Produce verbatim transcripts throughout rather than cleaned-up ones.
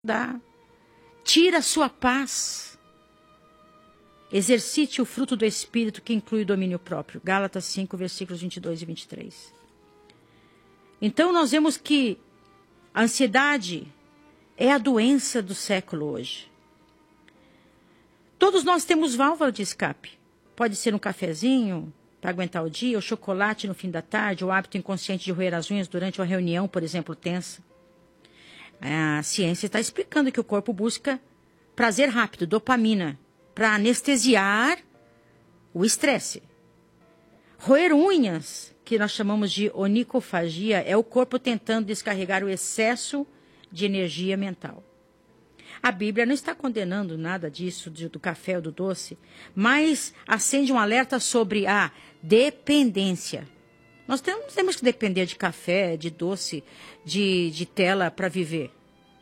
dá. Tira a sua paz. Exercite o fruto do Espírito, que inclui o domínio próprio. Gálatas cinco, versículos vinte e dois e vinte e três. Então, nós vemos que a ansiedade é a doença do século hoje. Todos nós temos válvula de escape. Pode ser um cafezinho para aguentar o dia, ou chocolate no fim da tarde, o hábito inconsciente de roer as unhas durante uma reunião, por exemplo, tensa. A ciência está explicando que o corpo busca prazer rápido, dopamina, para anestesiar o estresse. Roer unhas, que nós chamamos de onicofagia, é o corpo tentando descarregar o excesso de energia mental. A Bíblia não está condenando nada disso, do café ou do doce, mas acende um alerta sobre a dependência. Nós temos, temos que depender de café, de doce, de, de tela para viver.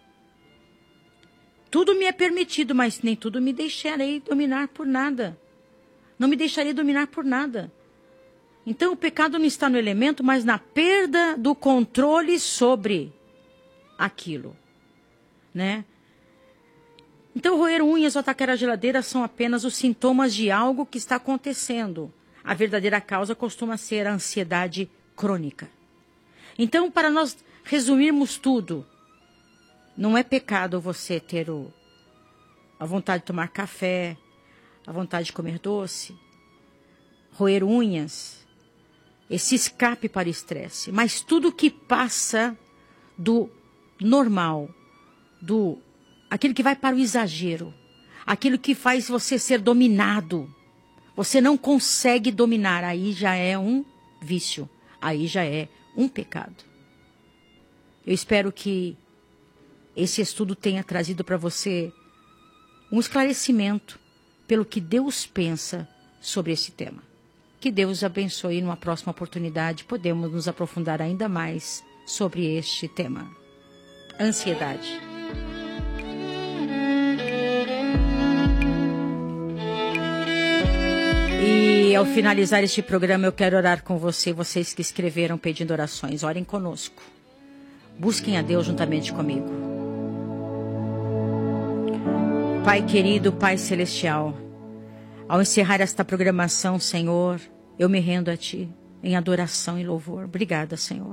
Tudo me é permitido, mas nem tudo me deixarei dominar por nada. Não me deixarei dominar por nada. Então o pecado não está no elemento, mas na perda do controle sobre aquilo, né? Então, roer unhas ou atacar a geladeira são apenas os sintomas de algo que está acontecendo. A verdadeira causa costuma ser a ansiedade crônica. Então, para nós resumirmos tudo, não é pecado você ter o, a vontade de tomar café, a vontade de comer doce, roer unhas, esse escape para o estresse. Mas tudo que passa do normal, do aquilo que vai para o exagero, aquilo que faz você ser dominado, você não consegue dominar, aí já é um vício, aí já é um pecado. Eu espero que esse estudo tenha trazido para você um esclarecimento pelo que Deus pensa sobre esse tema. Que Deus abençoe. Numa próxima oportunidade podemos nos aprofundar ainda mais sobre este tema. Ansiedade. E ao finalizar este programa, eu quero orar com você, vocês que escreveram pedindo orações. Orem conosco. Busquem a Deus juntamente comigo. Pai querido, Pai celestial, ao encerrar esta programação, Senhor, eu me rendo a Ti em adoração e louvor. Obrigada, Senhor.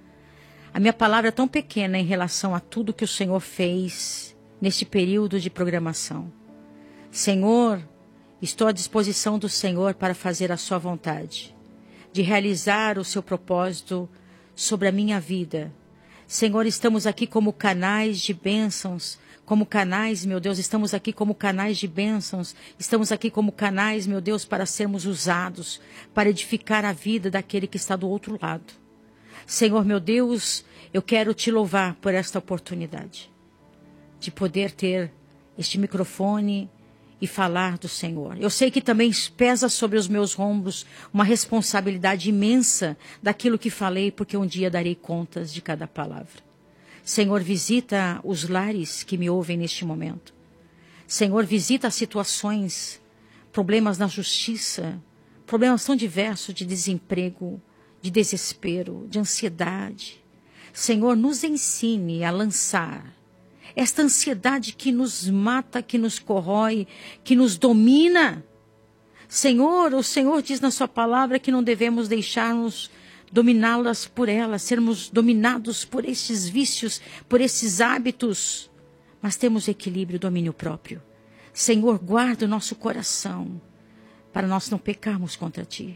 A minha palavra é tão pequena em relação a tudo que o Senhor fez neste período de programação. Senhor, estou à disposição do Senhor para fazer a sua vontade, de realizar o seu propósito sobre a minha vida. Senhor, estamos aqui como canais de bênçãos, como canais, meu Deus, estamos aqui como canais de bênçãos, estamos aqui como canais, meu Deus, para sermos usados, para edificar a vida daquele que está do outro lado. Senhor, meu Deus, eu quero te louvar por esta oportunidade, de poder ter este microfone e falar do Senhor. Eu sei que também pesa sobre os meus ombros uma responsabilidade imensa daquilo que falei, porque um dia darei contas de cada palavra. Senhor, visita os lares que me ouvem neste momento. Senhor, visita as situações, problemas na justiça, problemas tão diversos de desemprego, de desespero, de ansiedade. Senhor, nos ensine a lançar esta ansiedade que nos mata, que nos corrói, que nos domina. Senhor, o Senhor diz na sua palavra que não devemos deixar-nos dominá-las por ela, sermos dominados por esses vícios, por esses hábitos, mas temos equilíbrio, domínio próprio. Senhor, guarda o nosso coração, para nós não pecarmos contra Ti.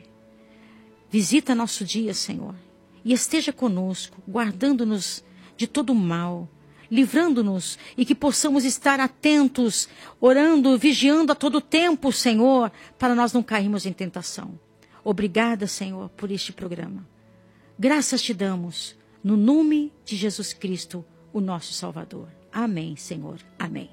Visita nosso dia, Senhor, e esteja conosco, guardando-nos de todo o mal, livrando-nos e que possamos estar atentos, orando, vigiando a todo tempo, Senhor, para nós não cairmos em tentação. Obrigada, Senhor, por este programa. Graças te damos, no nome de Jesus Cristo, o nosso Salvador. Amém, Senhor. Amém.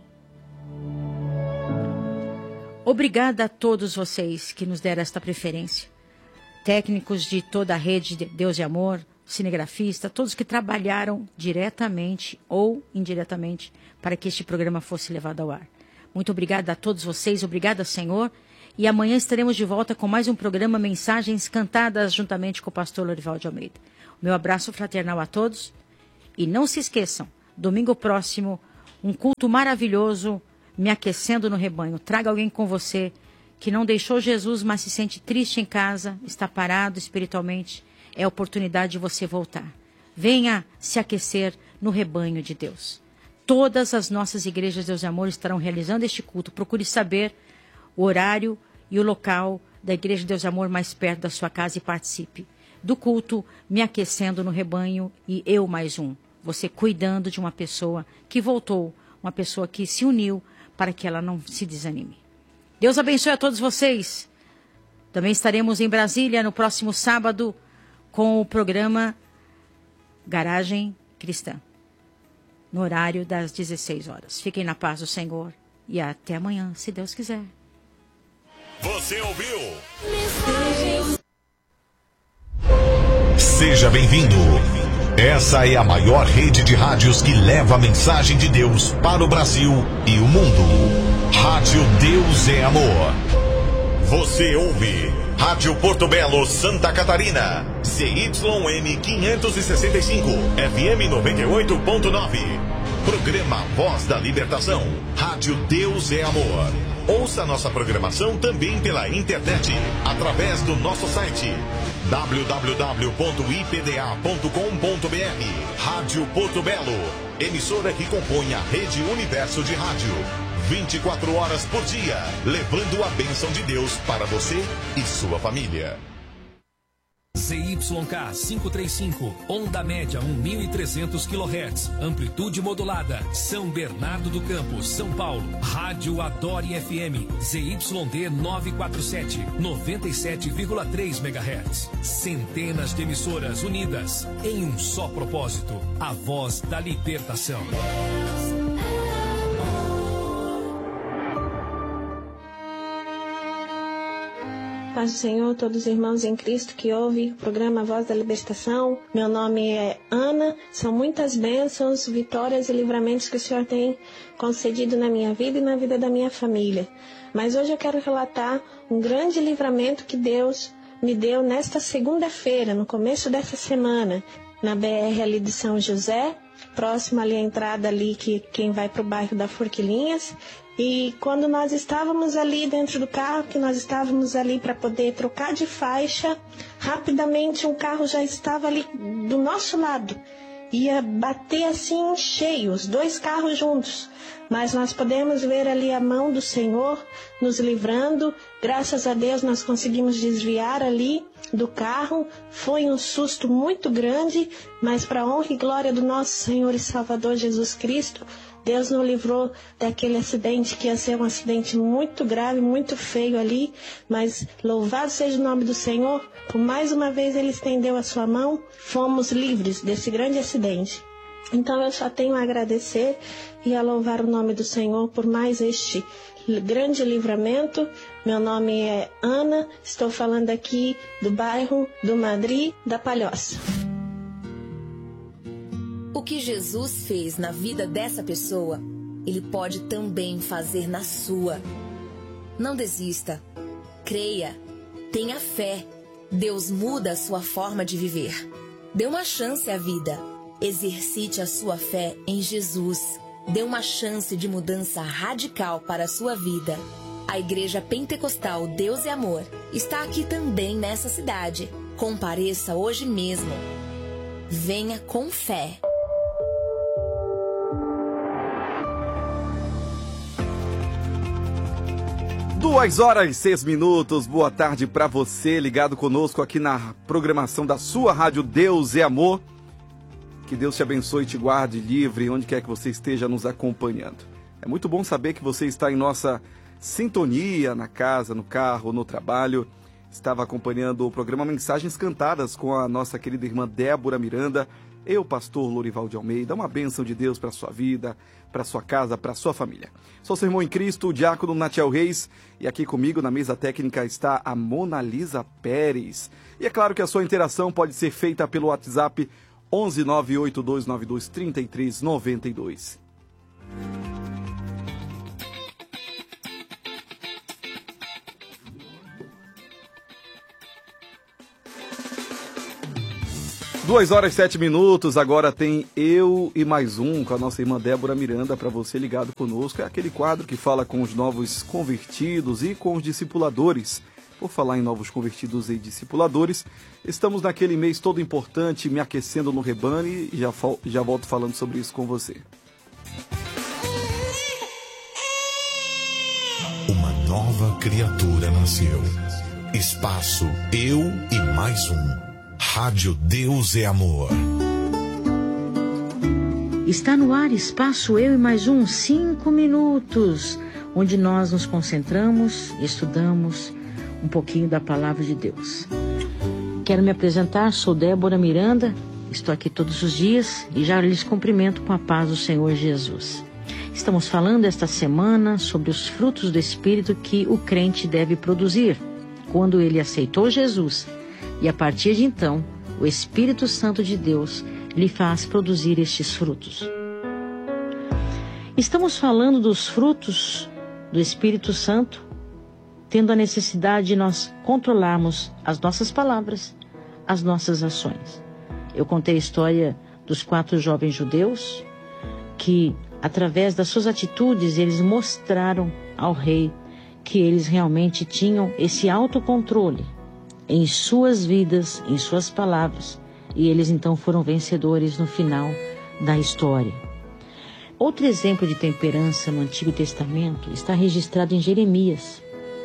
Obrigada a todos vocês que nos deram esta preferência. Técnicos de toda a rede de Deus e Amor, cinegrafista, todos que trabalharam diretamente ou indiretamente para que este programa fosse levado ao ar. Muito obrigada a todos vocês, obrigada, Senhor. E amanhã estaremos de volta com mais um programa Mensagens Cantadas, juntamente com o pastor Lorival de Almeida. O meu abraço fraternal a todos. E não se esqueçam, domingo próximo, um culto maravilhoso, me aquecendo no rebanho. Traga alguém com você que não deixou Jesus, mas se sente triste em casa, está parado espiritualmente. É a oportunidade de você voltar. Venha se aquecer no rebanho de Deus. Todas as nossas igrejas, Deus e Amor, estarão realizando este culto. Procure saber o horário e o local da Igreja Deus e Amor mais perto da sua casa e participe do culto, me aquecendo no rebanho e eu mais um. Você cuidando de uma pessoa que voltou, uma pessoa que se uniu para que ela não se desanime. Deus abençoe a todos vocês. Também estaremos em Brasília no próximo sábado com o programa Garagem Cristã, no horário das dezesseis horas. Fiquem na paz do Senhor e até amanhã, se Deus quiser. Você ouviu? Seja bem-vindo. Essa é a maior rede de rádios que leva a mensagem de Deus para o Brasil e o mundo. Rádio Deus é Amor. Você ouve Rádio Porto Belo, Santa Catarina. C Y M quinhentos e sessenta e cinco, F M noventa e oito ponto nove. Programa Voz da Libertação. Rádio Deus é Amor. Ouça nossa programação também pela internet, através do nosso site w w w ponto i p d a ponto com ponto b r. Rádio Porto Belo, emissora que compõe a Rede Universo de Rádio. vinte e quatro horas por dia, levando a bênção de Deus para você e sua família. Z Y K quinhentos e trinta e cinco, onda média mil e trezentos quilohertz, amplitude modulada, São Bernardo do Campo, São Paulo. Rádio Adore F M, Z Y D novecentos e quarenta e sete, noventa e sete vírgula três megahertz. Centenas de emissoras unidas em um só propósito, a voz da libertação. Paz do Senhor, todos os irmãos em Cristo que ouvem o programa Voz da Libertação. Meu nome é Ana. São muitas bênçãos, vitórias e livramentos que o Senhor tem concedido na minha vida e na vida da minha família. Mas hoje eu quero relatar um grande livramento que Deus me deu nesta segunda-feira, no começo dessa semana, na B R ali de São José, próximo ali à entrada ali que quem vai para o bairro da Forquilinhas. E quando nós estávamos ali dentro do carro, que nós estávamos ali para poder trocar de faixa, rapidamente um carro já estava ali do nosso lado. Ia bater assim cheio, os dois carros juntos. Mas nós podemos ver ali a mão do Senhor nos livrando. Graças a Deus nós conseguimos desviar ali do carro. Foi um susto muito grande, mas para a honra e glória do nosso Senhor e Salvador Jesus Cristo, Deus nos livrou daquele acidente que ia ser um acidente muito grave, muito feio ali, mas louvado seja o nome do Senhor, por mais uma vez Ele estendeu a sua mão, fomos livres desse grande acidente. Então eu só tenho a agradecer e a louvar o nome do Senhor por mais este grande livramento. Meu nome é Ana, estou falando aqui do bairro do Madri da Palhoça. O que Jesus fez na vida dessa pessoa, Ele pode também fazer na sua. Não desista. Creia. Tenha fé. Deus muda a sua forma de viver. Dê uma chance à vida. Exercite a sua fé em Jesus. Dê uma chance de mudança radical para a sua vida. A Igreja Pentecostal Deus e Amor está aqui também nessa cidade. Compareça hoje mesmo. Venha com fé. Duas horas e seis minutos, boa tarde para você ligado conosco aqui na programação da sua Rádio Deus e Amor. Que Deus te abençoe e te guarde livre onde quer que você esteja nos acompanhando. É muito bom saber que você está em nossa sintonia, na casa, no carro, no trabalho. Estava acompanhando o programa Mensagens Cantadas com a nossa querida irmã Débora Miranda. Eu, pastor Lorival de Almeida, uma bênção de Deus para a sua vida, para a sua casa, para a sua família. Sou seu irmão em Cristo, o diácono Natiel Reis, e aqui comigo na mesa técnica está a Mona Lisa Pérez. E é claro que a sua interação pode ser feita pelo WhatsApp onze nove oito dois nove dois três três nove dois. Duas horas e sete minutos, agora tem Eu e Mais Um, com a nossa irmã Débora Miranda, para você ligado conosco. É aquele quadro que fala com os novos convertidos e com os discipuladores. Por falar em novos convertidos e discipuladores, estamos naquele mês todo importante, me aquecendo no rebanho, e já, já volto falando sobre isso com você. Uma nova criatura nasceu. Espaço Eu e Mais Um. Rádio Deus é Amor. Está no ar Espaço Eu e Mais Um, cinco minutos, onde nós nos concentramos e estudamos um pouquinho da Palavra de Deus. Quero me apresentar, sou Débora Miranda, estou aqui todos os dias e já lhes cumprimento com a paz do Senhor Jesus. Estamos falando esta semana sobre os frutos do Espírito que o crente deve produzir quando ele aceitou Jesus. E a partir de então, o Espírito Santo de Deus lhe faz produzir estes frutos. Estamos falando dos frutos do Espírito Santo, tendo a necessidade de nós controlarmos as nossas palavras, as nossas ações. Eu contei a história dos quatro jovens judeus que, através das suas atitudes, eles mostraram ao rei que eles realmente tinham esse autocontrole em suas vidas, em suas palavras, e eles então foram vencedores no final da história. Outro exemplo de temperança no Antigo Testamento está registrado em Jeremias,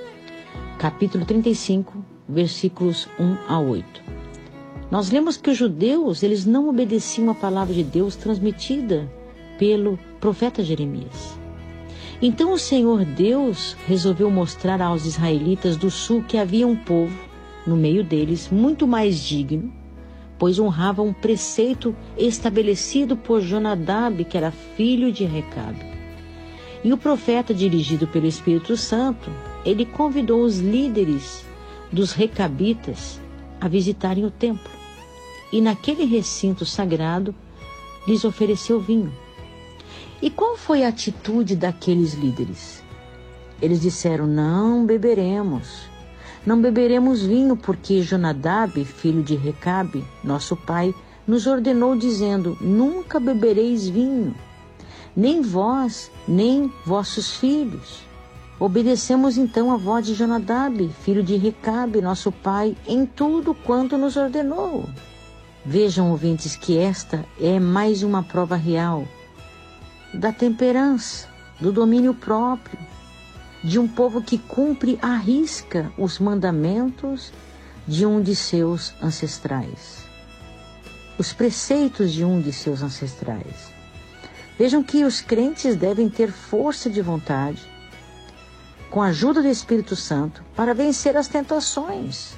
capítulo trinta e cinco, versículos um a oito. Nós lemos que os judeus, eles não obedeciam a palavra de Deus transmitida pelo profeta Jeremias. Então o Senhor Deus resolveu mostrar aos israelitas do sul que havia um povo no meio deles, muito mais digno, pois honrava um preceito estabelecido por Jonadab, que era filho de Recabe. E o profeta, dirigido pelo Espírito Santo, ele convidou os líderes dos recabitas a visitarem o templo. E naquele recinto sagrado, lhes ofereceu vinho. E qual foi a atitude daqueles líderes? Eles disseram: não beberemos. Não beberemos vinho, porque Jonadab, filho de Recabe, nosso pai, nos ordenou dizendo: nunca bebereis vinho, nem vós, nem vossos filhos. Obedecemos então a voz de Jonadab, filho de Recabe, nosso pai, em tudo quanto nos ordenou. Vejam, ouvintes, que esta é mais uma prova real da temperança, do domínio próprio, de um povo que cumpre à risca os mandamentos de um de seus ancestrais, os preceitos de um de seus ancestrais. Vejam que os crentes devem ter força de vontade, com a ajuda do Espírito Santo, para vencer as tentações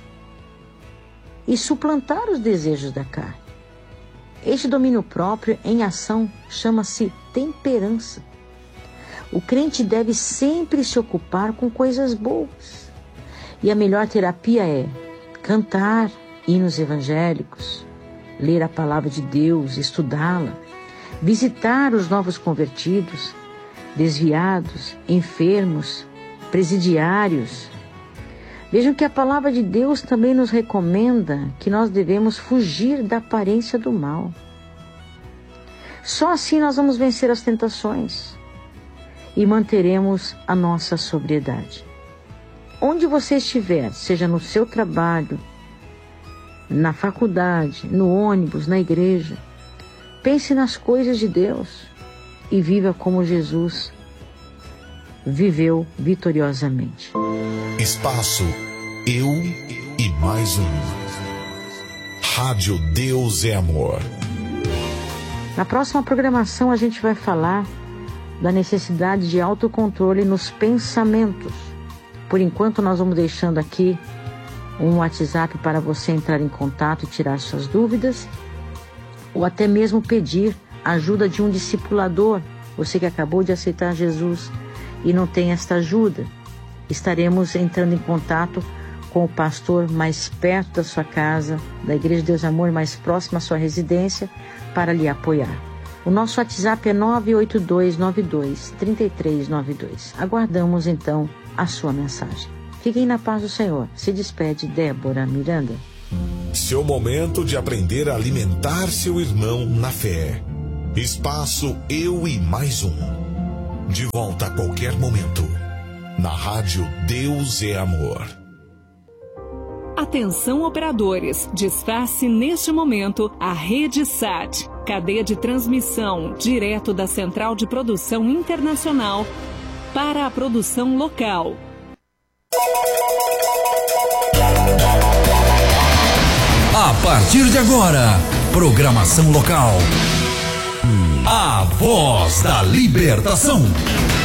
e suplantar os desejos da carne. Este domínio próprio em ação chama-se temperança. O crente deve sempre se ocupar com coisas boas. E a melhor terapia é cantar hinos evangélicos, ler a palavra de Deus, estudá-la, visitar os novos convertidos, desviados, enfermos, presidiários. Vejam que a palavra de Deus também nos recomenda que nós devemos fugir da aparência do mal. Só assim nós vamos vencer as tentações e manteremos a nossa sobriedade. Onde você estiver, seja no seu trabalho, na faculdade, no ônibus, na igreja, pense nas coisas de Deus e viva como Jesus viveu vitoriosamente. Espaço Eu e Mais Um. Rádio Deus é Amor. Na próxima programação a gente vai falar da necessidade de autocontrole nos pensamentos. Por enquanto nós vamos deixando aqui um WhatsApp para você entrar em contato e tirar suas dúvidas, ou até mesmo pedir a ajuda de um discipulador. Você que acabou de aceitar Jesus e não tem esta ajuda, estaremos entrando em contato com o pastor mais perto da sua casa, da Igreja Deus Amor mais próxima à sua residência, para lhe apoiar. O nosso WhatsApp é nove oito dois nove dois, três três nove dois. Aguardamos então a sua mensagem. Fiquem na paz do Senhor. Se despede Débora Miranda. Seu momento de aprender a alimentar seu irmão na fé. Espaço Eu e Mais Um. De volta a qualquer momento. Na Rádio Deus é Amor. Atenção operadores, desface neste momento a Rede Sat, cadeia de transmissão direto da Central de Produção Internacional para a produção local. A partir de agora, programação local. A Voz da Libertação.